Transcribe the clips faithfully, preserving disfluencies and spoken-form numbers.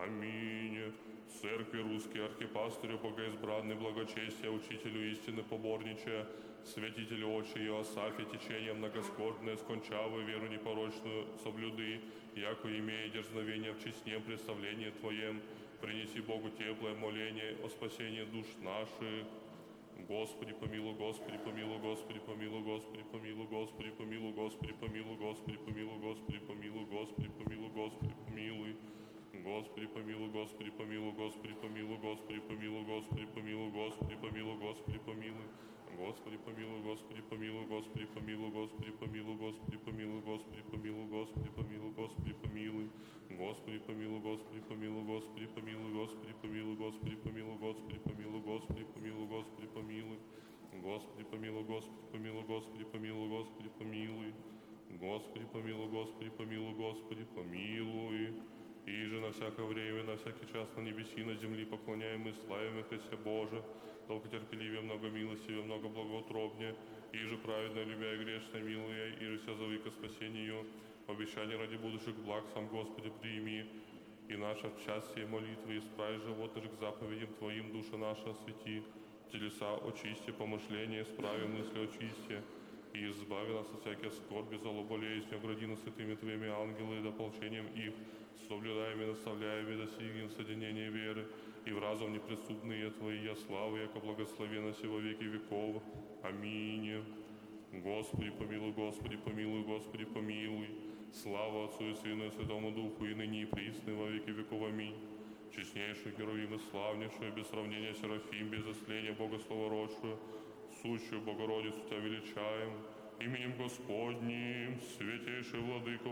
Аминь. Церкви русские, архипастырю богоизбранный, благочестия, учителю истины поборничая, святителю отче Иосафе, течение многоскорбное, скончавы веру непорочную соблюды, яко имея дерзновение в честнем представлении Твоем, принеси Богу теплое моление о спасении душ наших. Господи помилуй, Господи помилуй, Господи помилуй, Господи помилуй, Господи помилуй, Господи помилуй, Господи помилуй, Господи помилуй, Господи помилуй, Господи помилуй. Господи помилуй, Господи помилуй, Господи помилуй, Господи помилуй, Господи помилуй, Господи помилуй, Господи помилуй. Господи помилуй, Господи помилуй, Господи помилуй, Господи помилуй, Господи помилуй, Господи помилуй, Господи помилуй, Господи помилуй. Господи помилуй, Господи помилуй, Господи помилуй, Господи помилуй, Господи помилуй, Господи помилуй, Господи помилуй, Господи помилуй. Господи помилуй, Господи помилуй, Господи помилуй, Господи помилуй. Господи помилуй, Господи помилуй, Господи помилуй. И же на всякое время, на всякий час на небеси, на земли поклоняем и славим и Христе Боже, долго терпеливее, много милостивее, много благоутробнее, и же праведно любя и грешно милуя, и же вся зови ко спасению, обещание ради будущих благ сам Господи прими, и наша в час сей молитвы исправи животных к заповедям Твоим, душа наша освети, телеса очисти, помышления исправи, мысли очисти, и избави нас от всяких скорби, зло, болезни, огради нас святыми Твоими ангелы и дополчением их, соблюдаем и наставляем и достигнем соединения веры, и в разум неприступные Твои, я славы, яко благословенно сего веки веков. Аминь. Господи помилуй, Господи помилуй, Господи помилуй. Слава Отцу и Сыну и Святому Духу, и ныне и присно, и во веки веков. Аминь. Честнейшую Героим и славнейшую, без сравнения Серафим, без осления Бога словородшую, сущую Богородицу Тебя величаем, именем Господним, святейший Владыко,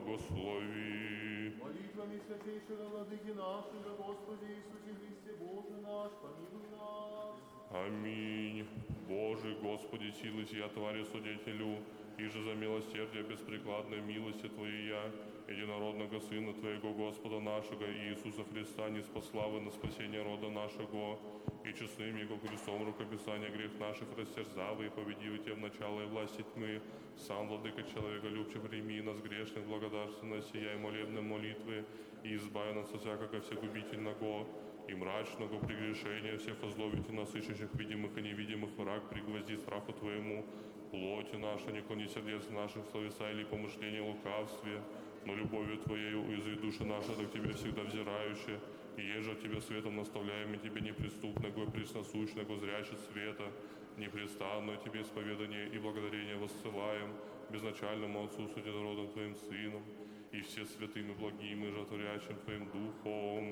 благослови. Молитвами святейшего Владыки нашего, Господи Иисусе Христе, Боже наш, помилуй нас. Аминь. Боже, Господи, силы сия твари судителю, и же за милосердие беспрекладной милости Твоя, единородного Сына Твоего, Господа нашего, Иисуса Христа, не спаславы на спасение рода нашего, и честным Его крестом рукописания грех наших растерзавы, и победивы Те в начало и власти тьмы, сам, Владыка человека, любче прими нас грешных благодарственно, сияй молебным молитвы, и избави нас от всякого всегубительного и мрачного прегрешения всех озлобите насыщущих видимых и невидимых враг, пригвозди страху Твоему, плоти наша, не клони сердец наших, словеса или помышления лукавстве, но любовью Твоею уязви души наши, так Тебе всегда взирающие, и еже от Тебя светом наставляем, и Тебе неприступного и пресносущного зряче света, непрестанное Тебе исповедание и благодарение воссылаем, безначальному Отцу с единородным Твоим Сыном, и все святым и благим и жатворящим Твоим Духом,